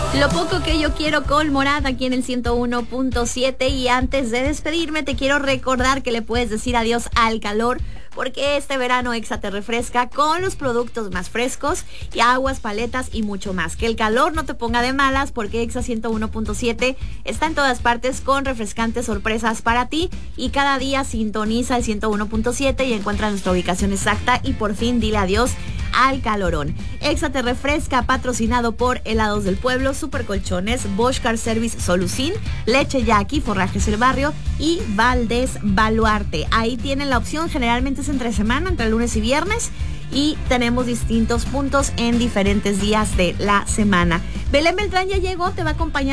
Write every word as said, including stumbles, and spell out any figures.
Lo poco que yo quiero con Morada aquí en el ciento uno punto siete. Y antes de despedirme te quiero recordar que le puedes decir adiós al calor, porque este verano Exa te refresca con los productos más frescos y aguas, paletas y mucho más. Que el calor no te ponga de malas, porque Exa ciento uno punto siete está en todas partes con refrescantes sorpresas para ti. Y cada día sintoniza el ciento uno punto siete y encuentra nuestra ubicación exacta y por fin dile adiós al calorón. Exa te refresca, patrocinado por Helados del Pueblo, Super Colchones, Bosch Car Service Solucin, Leche Yaqui, Forrajes El Barrio y Valdés Baluarte. Ahí tienen la opción, generalmente es entre semana, entre lunes y viernes, y tenemos distintos puntos en diferentes días de la semana. Belén Beltrán ya llegó, te va a acompañar